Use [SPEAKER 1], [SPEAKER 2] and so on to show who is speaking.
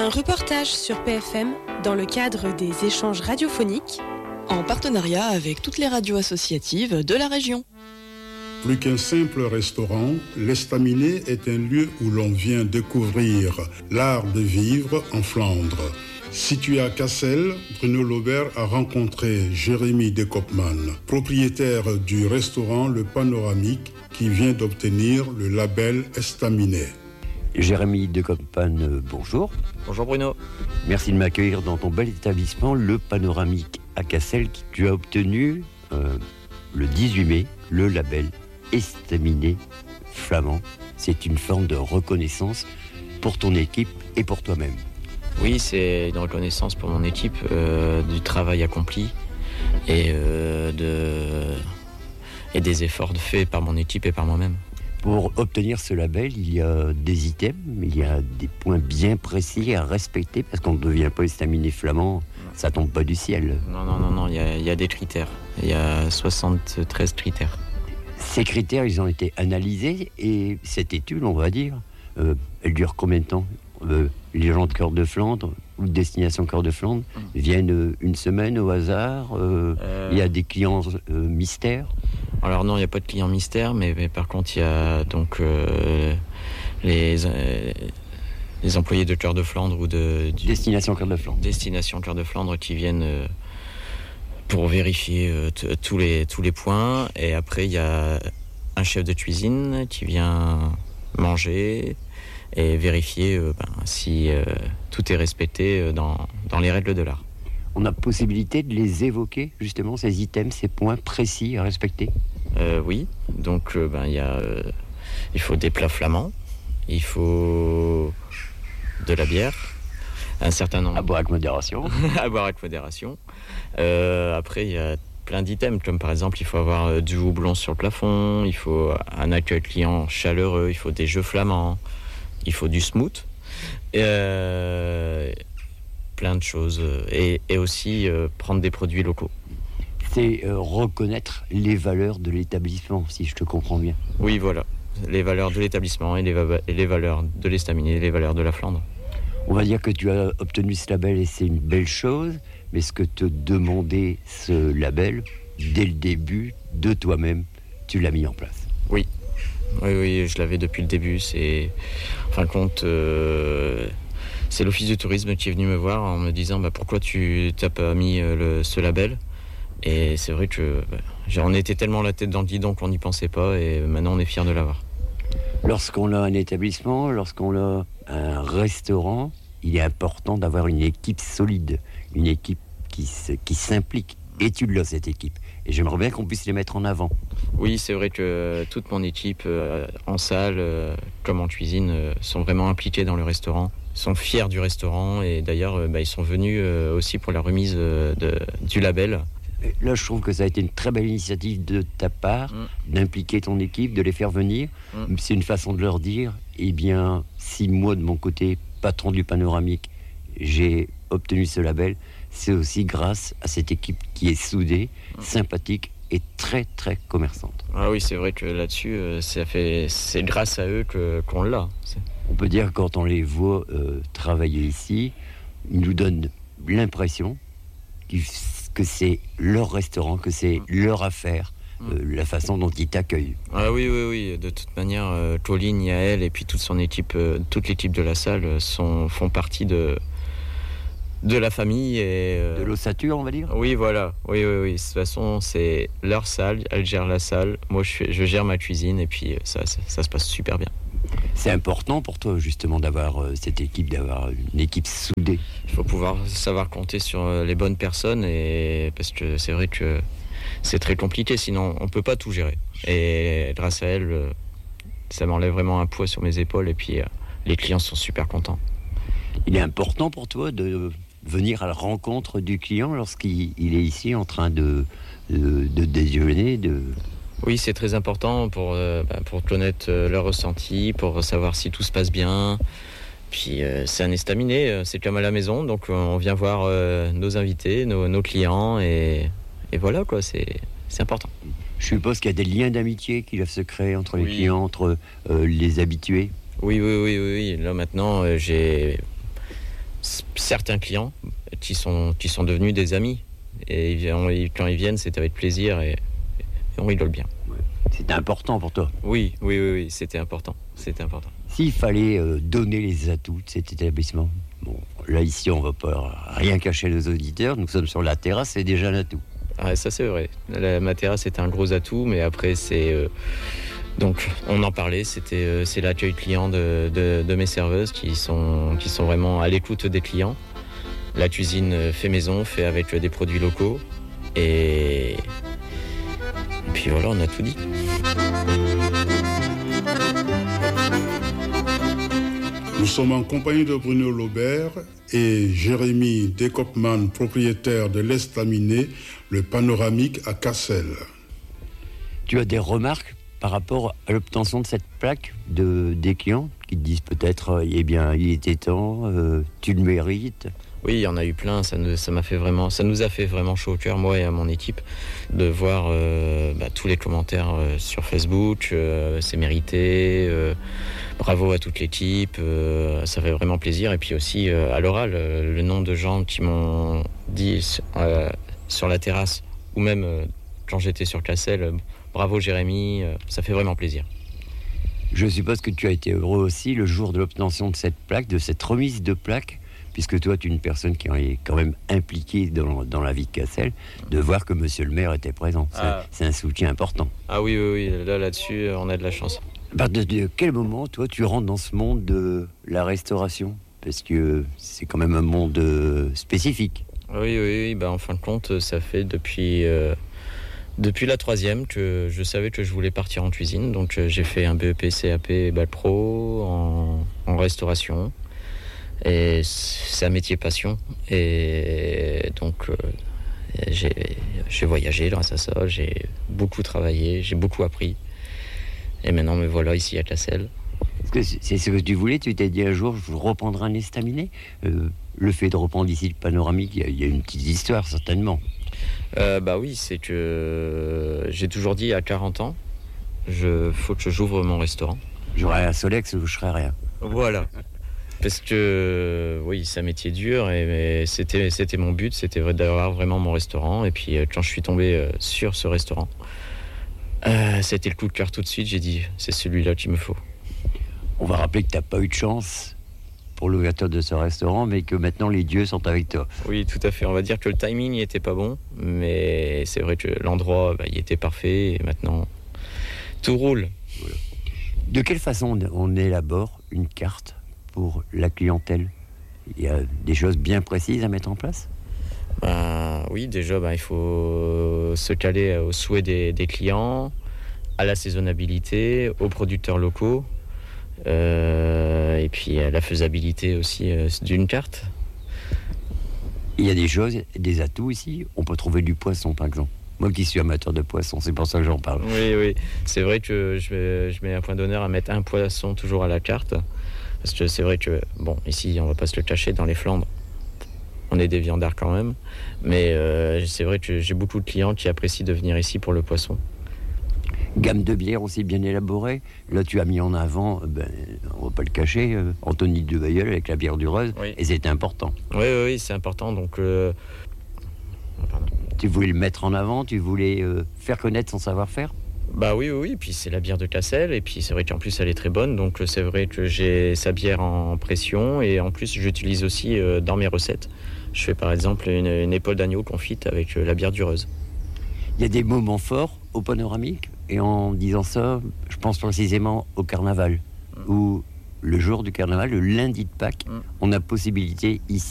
[SPEAKER 1] Un reportage sur PFM dans le cadre des échanges radiophoniques
[SPEAKER 2] en partenariat avec toutes les radios associatives de la région.
[SPEAKER 3] Plus qu'un simple restaurant, l'Estaminet est un lieu où l'on vient découvrir l'art de vivre en Flandre. Situé à Cassel, Bruno Laubert a rencontré Jérémy de Kopman, propriétaire du restaurant Le Panoramique, qui vient d'obtenir le label Estaminet.
[SPEAKER 4] Jérémy de Kopman, bonjour.
[SPEAKER 5] Bonjour Bruno.
[SPEAKER 4] Merci de m'accueillir dans ton bel établissement, Le Panoramique à Cassel, qui tu as obtenu le 18 mai le label Estaminet flamand. C'est une forme de reconnaissance pour ton équipe et pour toi-même.
[SPEAKER 5] Oui, c'est une reconnaissance pour mon équipe du travail accompli et des efforts faits par mon équipe et par moi-même.
[SPEAKER 4] Pour obtenir ce label, il y a des items, il y a des points bien précis à respecter parce qu'on ne devient pas estaminet flamand, ça tombe pas du ciel.
[SPEAKER 5] Non, il y a des critères. Il y a 73 critères.
[SPEAKER 4] Ces critères, ils ont été analysés et cette étude, on va dire, elle dure combien de temps ? Les gens de Cœur de Flandre ou de Destination Cœur de Flandre viennent une semaine au hasard. Il y a des clients mystères.
[SPEAKER 5] Alors non, il n'y a pas de clients mystères, mais par contre, il y a donc les employés de Cœur de Flandre ou de
[SPEAKER 4] Destination Cœur de Flandre.
[SPEAKER 5] Destination Cœur de Flandre qui viennent pour vérifier tous les points. Et après, il y a un chef de cuisine qui vient manger et vérifier si tout est respecté dans les règles de l'art.
[SPEAKER 4] On a possibilité de les évoquer, justement, ces items, ces points précis à respecter.
[SPEAKER 5] Oui, donc il faut des plats flamands, il faut de la bière, un certain nombre...
[SPEAKER 4] À boire avec modération.
[SPEAKER 5] À boire avec modération. Après, il y a plein d'items, comme par exemple, il faut avoir du houblon sur le plafond, il faut un accueil client chaleureux, il faut des jeux flamands, il faut du smooth, plein de choses, et aussi prendre des produits locaux.
[SPEAKER 4] C'est reconnaître les valeurs de l'établissement, si je te comprends bien.
[SPEAKER 5] Oui, voilà, les valeurs de l'établissement et les valeurs de l'Estaminet, les valeurs de la Flandre.
[SPEAKER 4] On va dire que tu as obtenu ce label et c'est une belle chose, mais est-ce que te demander ce label, dès le début, de toi-même, tu l'as mis en place ?
[SPEAKER 5] Oui, je l'avais depuis le début. En fin de compte, c'est l'office du tourisme qui est venu me voir en me disant pourquoi tu n'as pas mis ce label. Et c'est vrai que on était tellement la tête dans le guidon qu'on n'y pensait pas et maintenant on est fiers de l'avoir.
[SPEAKER 4] Lorsqu'on a un établissement, lorsqu'on a un restaurant, il est important d'avoir une équipe solide, une équipe qui s'implique. Et tu l'as, cette équipe. Et j'aimerais bien qu'on puisse les mettre en avant.
[SPEAKER 5] Oui, c'est vrai que toute mon équipe, en salle comme en cuisine, sont vraiment impliqués dans le restaurant, sont fiers du restaurant. Et d'ailleurs, ils sont venus aussi pour la remise du label.
[SPEAKER 4] Là, je trouve que ça a été une très belle initiative de ta part, d'impliquer ton équipe, de les faire venir. C'est une façon de leur dire, si moi, de mon côté, patron du Panoramique, j'ai obtenu ce label, c'est aussi grâce à cette équipe qui est soudée, sympathique et très, très commerçante.
[SPEAKER 5] Ah oui, c'est vrai que là-dessus, c'est grâce à eux qu'on l'a.
[SPEAKER 4] On peut dire que quand on les voit travailler ici, ils nous donnent l'impression que c'est leur restaurant, que c'est leur affaire, la façon dont ils t'accueillent.
[SPEAKER 5] Ah oui. De toute manière, Pauline, Yael et puis toute son équipe, toute l'équipe de la salle font partie de la famille et
[SPEAKER 4] de l'ossature, on va dire.
[SPEAKER 5] Oui, voilà. Oui. De toute façon, c'est leur salle, elle gère la salle. Moi, je gère ma cuisine et puis ça se passe super bien.
[SPEAKER 4] C'est important pour toi, justement, d'avoir cette équipe, d'avoir une équipe soudée.
[SPEAKER 5] Il faut pouvoir savoir compter sur les bonnes personnes parce que c'est vrai que c'est très compliqué, sinon on peut pas tout gérer. Et grâce à elle, ça m'enlève vraiment un poids sur mes épaules et puis les clients sont super contents.
[SPEAKER 4] Il est important pour toi de venir à la rencontre du client lorsqu'il est ici en train de déjeuner,
[SPEAKER 5] Oui, c'est très important pour connaître leur ressenti, pour savoir si tout se passe bien. Puis c'est un estaminet, c'est comme à la maison, donc on vient voir nos invités, nos clients, et voilà quoi, c'est important.
[SPEAKER 4] Je suppose qu'il y a des liens d'amitié qui doivent se créer entre les clients, entre les habitués.
[SPEAKER 5] Oui. Là maintenant, j'ai certains clients qui sont devenus des amis. Et quand ils viennent, c'est avec plaisir et on rigole bien.
[SPEAKER 4] Ouais. C'était important pour toi.
[SPEAKER 5] Oui, c'était important.
[SPEAKER 4] S'il fallait donner les atouts de cet établissement, bon, là ici on ne va pas rien cacher à nos auditeurs, nous sommes sur la terrasse, c'est déjà un atout.
[SPEAKER 5] Ah, ça c'est vrai. Ma terrasse est un gros atout, mais après c'est... donc on en parlait, c'est l'accueil client de mes serveuses qui sont vraiment à l'écoute des clients. La cuisine fait maison, fait avec des produits locaux. Et puis voilà, on a tout dit.
[SPEAKER 3] Nous sommes en compagnie de Bruno Laubert et Jérémy Dekopman, propriétaire de l'Estaminet, le Panoramique à Cassel.
[SPEAKER 4] Tu as des remarques par rapport à l'obtention de cette plaque des clients qui te disent peut-être il était temps, tu le mérites?
[SPEAKER 5] Oui, il y en a eu plein, ça nous a fait vraiment chaud au cœur, moi et à mon équipe, de voir tous les commentaires sur Facebook, c'est mérité, bravo à toute l'équipe, ça fait vraiment plaisir. Et puis aussi à l'oral, le nombre de gens qui m'ont dit sur la terrasse, ou même quand j'étais sur Cassel, bravo Jérémy, ça fait vraiment plaisir.
[SPEAKER 4] Je suppose que tu as été heureux aussi le jour de l'obtention de cette plaque, de cette remise de plaque, puisque toi, tu es une personne qui est quand même impliquée dans la vie de Cassel, de voir que monsieur le maire était présent. C'est un soutien important.
[SPEAKER 5] Ah oui, là-dessus, on a de la chance.
[SPEAKER 4] À partir de quel moment, toi, tu rentres dans ce monde de la restauration? Parce que c'est quand même un monde spécifique.
[SPEAKER 5] Oui, en fin de compte, ça fait depuis la 3e que je savais que je voulais partir en cuisine. Donc j'ai fait un BEP, CAP, Bac Pro en restauration. Et c'est un métier passion. Et donc j'ai voyagé grâce à ça, j'ai beaucoup travaillé, j'ai beaucoup appris. Et maintenant me voilà ici à Cassel.
[SPEAKER 4] Est-ce que c'est ce que tu voulais? Tu t'es dit un jour, je reprendrai un estaminet. Le fait de reprendre ici le Panoramique, il y a une petite histoire certainement.
[SPEAKER 5] Oui, c'est que j'ai toujours dit à 40 ans, faut que j'ouvre mon restaurant.
[SPEAKER 4] J'aurais un Solex ou je serais rien.
[SPEAKER 5] Voilà. Parce que oui, c'est un métier dur mais c'était mon but, c'était d'avoir vraiment mon restaurant. Et puis quand je suis tombé sur ce restaurant, c'était le coup de cœur tout de suite. J'ai dit, c'est celui-là qu'il me faut.
[SPEAKER 4] On va rappeler que tu n'as pas eu de chance pour l'ouverture de ce restaurant, mais que maintenant les dieux sont avec toi.
[SPEAKER 5] Oui, tout à fait. On va dire que le timing n'y était pas bon, mais c'est vrai que l'endroit, il était parfait. Et maintenant, tout roule.
[SPEAKER 4] Voilà. De quelle façon on élabore une carte pour la clientèle? Il y a des choses bien précises à mettre en place?
[SPEAKER 5] Oui, déjà, il faut se caler aux souhaits des clients, à la saisonnabilité, aux producteurs locaux, et puis à la faisabilité aussi d'une carte.
[SPEAKER 4] Il y a des choses, des atouts ici. On peut trouver du poisson, par exemple. Moi qui suis amateur de poisson, c'est pour ça que j'en parle.
[SPEAKER 5] Oui. C'est vrai que je mets un point d'honneur à mettre un poisson toujours à la carte. Parce que c'est vrai que, ici, on va pas se le cacher, dans les Flandres, on est des viandards quand même. Mais c'est vrai que j'ai beaucoup de clients qui apprécient de venir ici pour le poisson.
[SPEAKER 4] Gamme de bière aussi bien élaborée. Là, tu as mis en avant, on va pas le cacher, Anthony de Bailleul avec la bière du Reuse. Oui. Et c'est important.
[SPEAKER 5] Oui, c'est important. Donc,
[SPEAKER 4] tu voulais le mettre en avant, tu voulais faire connaître son savoir-faire?
[SPEAKER 5] Oui, puis c'est la bière de Cassel, et puis c'est vrai qu'en plus elle est très bonne, donc c'est vrai que j'ai sa bière en pression, et en plus j'utilise aussi dans mes recettes. Je fais par exemple une épaule d'agneau confite avec la bière du Reuse.
[SPEAKER 4] Il y a des moments forts au Panoramique, et en disant ça, je pense précisément au carnaval, où le jour du carnaval, le lundi de Pâques, on a possibilité ici